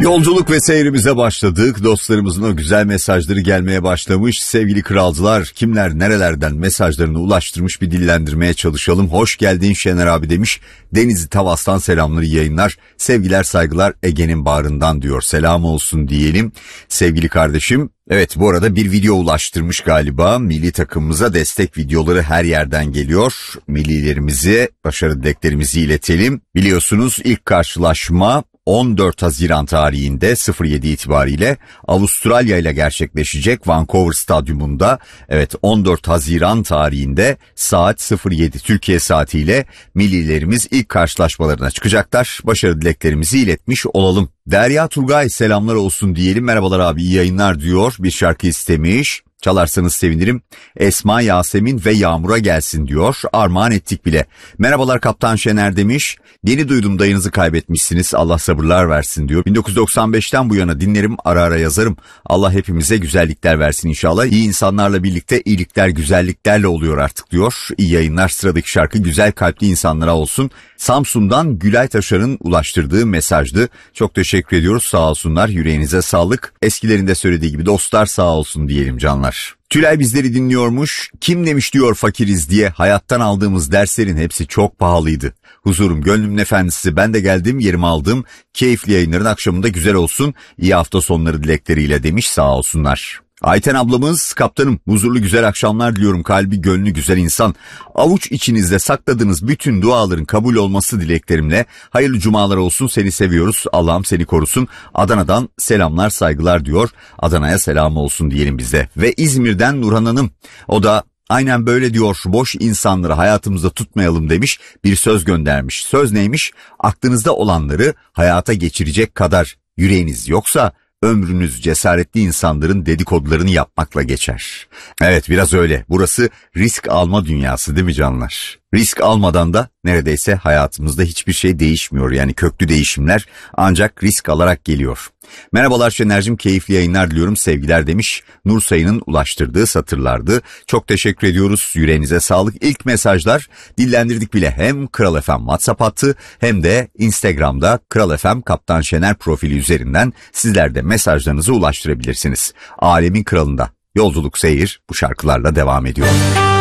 Yolculuk ve seyrimize başladık. Dostlarımızın o güzel mesajları gelmeye başlamış. Sevgili kralcılar, kimler nerelerden mesajlarını ulaştırmış bir dillendirmeye çalışalım. Hoş geldin Şener abi demiş. Denizli Tavas'tan selamları, yayınlar. Sevgiler saygılar Ege'nin bağrından diyor. Selam olsun diyelim sevgili kardeşim. Evet, bu arada bir video ulaştırmış galiba. Milli takımımıza destek videoları her yerden geliyor. Millilerimize başarı dileklerimizi iletelim. Biliyorsunuz ilk karşılaşma 14 Haziran tarihinde 07 itibariyle Avustralya ile gerçekleşecek Vancouver Stadyumunda. Evet, 14 Haziran tarihinde saat 07 Türkiye saatiyle millilerimiz ilk karşılaşmalarına çıkacaklar. Başarı dileklerimizi iletmiş olalım. Derya Turgay selamlar olsun diyelim. Merhabalar abi, iyi yayınlar diyor. Bir şarkı istemiş. Çalarsanız sevinirim. Esma, Yasemin ve Yağmur'a gelsin diyor. Armağan ettik bile. Merhabalar Kaptan Şener demiş. Yeni duydum, dayınızı kaybetmişsiniz. Allah sabırlar versin diyor. 1995'ten bu yana dinlerim, ara ara yazarım. Allah hepimize güzellikler versin inşallah. İyi insanlarla birlikte iyilikler güzelliklerle oluyor artık diyor. İyi yayınlar. Sıradaki şarkı güzel kalpli insanlara olsun. Samsun'dan Gülay Taşar'ın ulaştırdığı mesajdı. Çok teşekkür ediyoruz, sağ olsunlar, yüreğinize sağlık. Eskilerinde söylediği gibi dostlar sağ olsun diyelim canlar. Tülay bizleri dinliyormuş. Kim demiş diyor fakiriz diye, hayattan aldığımız derslerin hepsi çok pahalıydı. Huzurum gönlümün efendisi, ben de geldim, yerimi aldım. Keyifli yayınların akşamında güzel olsun. İyi hafta sonları dilekleriyle demiş, sağ olsunlar. Ayten ablamız, kaptanım huzurlu güzel akşamlar diliyorum, kalbi gönlü güzel insan. Avuç içinizde sakladığınız bütün duaların kabul olması dileklerimle hayırlı cumalar olsun, seni seviyoruz, Allah'ım seni korusun. Adana'dan selamlar saygılar diyor. Adana'ya selam olsun diyelim bize. Ve İzmir'den Nurhan Hanım, o da aynen böyle diyor, boş insanları hayatımızda tutmayalım demiş, bir söz göndermiş. Söz neymiş? Aklınızda olanları hayata geçirecek kadar yüreğiniz yoksa ömrünüz cesaretli insanların dedikodularını yapmakla geçer. Evet, biraz öyle. Burası risk alma dünyası değil mi canlar? Risk almadan da neredeyse hayatımızda hiçbir şey değişmiyor. Yani köklü değişimler ancak risk alarak geliyor. Merhabalar Şener'cim, keyifli yayınlar diliyorum, sevgiler demiş. Nur Sayın'ın ulaştırdığı satırlardı. Çok teşekkür ediyoruz, yüreğinize sağlık. İlk mesajlar dillendirdik bile, hem Kral FM WhatsApp hattı hem de Instagram'da Kral FM Kaptan Şener profili üzerinden sizler de mesajlarınızı ulaştırabilirsiniz. Alemin kralında yolculuk seyir bu şarkılarla devam ediyor.